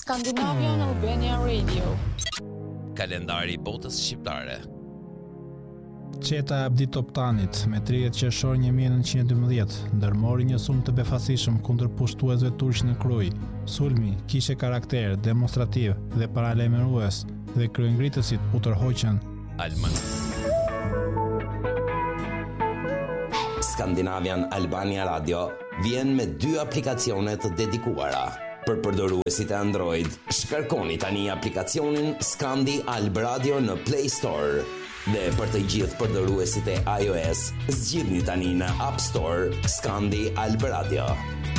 Scandinavian Albania Radio. Kalendari i botës shqiptare. Qeta e Abdi Toptanit me 30 qershor 1912 ndërmori një sulm të befasishëm kundër pushtuesve turq në Krujë. Sulmi kishte karakter demonstrativ dhe paralajmërues dhe kryengritësit u tërhoqën. Alman. Scandinavian Albania Radio vjen me 2 aplikacione të dedikuara. Për përdoruesit e Android, shkarkoni tani aplikacionin Scandi Alb Radio në Play Store. Dhe për të gjithë përdoruesit e iOS, zgjidhni tani në App Store Scandi Alb Radio.